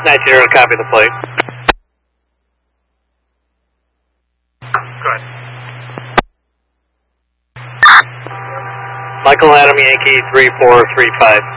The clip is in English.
90, copy the plate. Go ahead. Michael Adam Yankee 3435.